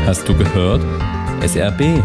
Hast du gehört? SRB.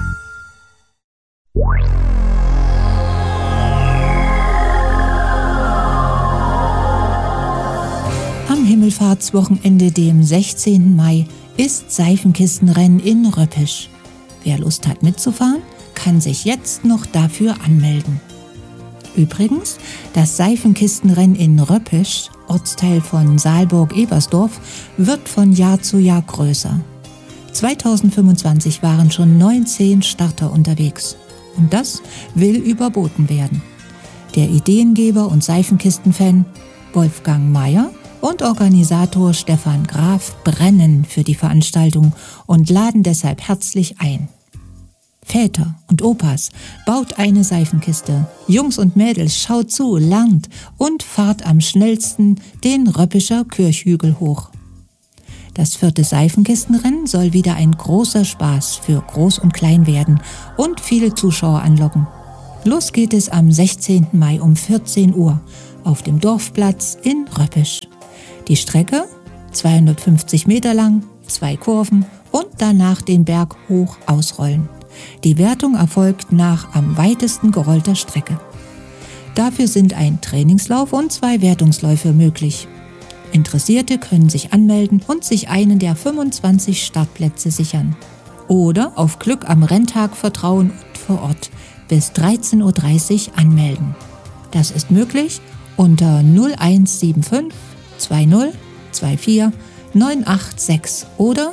Am Himmelfahrtswochenende, dem 16. Mai, ist Seifenkistenrennen in Röppisch. Wer Lust hat mitzufahren, kann sich jetzt noch dafür anmelden. Übrigens, das Seifenkistenrennen in Röppisch, Ortsteil von Saalburg-Ebersdorf, wird von Jahr zu Jahr größer. 2025 waren schon 19 Starter unterwegs. Und das will überboten werden. Der Ideengeber und Seifenkistenfan Wolfgang Meier und Organisator Stefan Graf brennen für die Veranstaltung und laden deshalb herzlich ein. Väter und Opas, baut eine Seifenkiste. Jungs und Mädels, schaut zu, lernt und fahrt am schnellsten den Röppischer Kirchhügel hoch. Das 4. Seifenkistenrennen soll wieder ein großer Spaß für Groß und Klein werden und viele Zuschauer anlocken. Los geht es am 16. Mai um 14 Uhr auf dem Dorfplatz in Röppisch. Die Strecke 250 Meter lang, 2 Kurven und danach den Berg hoch ausrollen. Die Wertung erfolgt nach am weitesten gerollter Strecke. Dafür sind ein Trainingslauf und 2 Wertungsläufe möglich. Interessierte können sich anmelden und sich einen der 25 Startplätze sichern. Oder auf Glück am Renntag vertrauen und vor Ort bis 13.30 Uhr anmelden. Das ist möglich unter 0175 20 24 986 oder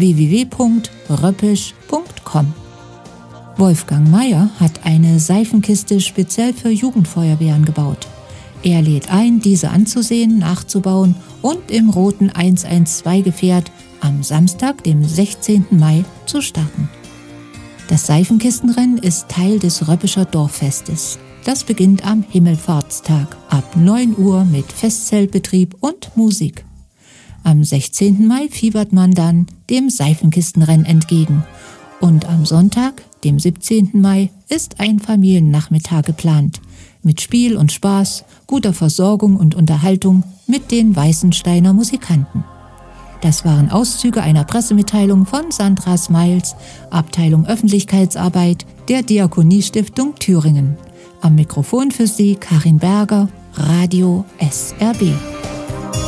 www.röppisch.com. Wolfgang Meier hat eine Seifenkiste speziell für Jugendfeuerwehren gebaut. Er lädt ein, diese anzusehen, nachzubauen und im roten 112-Gefährt am Samstag, dem 16. Mai, zu starten. Das Seifenkistenrennen ist Teil des Röppischer Dorffestes. Das beginnt am Himmelfahrtstag ab 9 Uhr mit Festzeltbetrieb und Musik. Am 16. Mai fiebert man dann dem Seifenkistenrennen entgegen. Und am Sonntag, dem 17. Mai, ist ein Familiennachmittag geplant. Mit Spiel und Spaß, guter Versorgung und Unterhaltung mit den Weißensteiner Musikanten. Das waren Auszüge einer Pressemitteilung von Sandra Smiles, Abteilung Öffentlichkeitsarbeit der Diakoniestiftung Thüringen. Am Mikrofon für Sie Karin Berger, Radio SRB.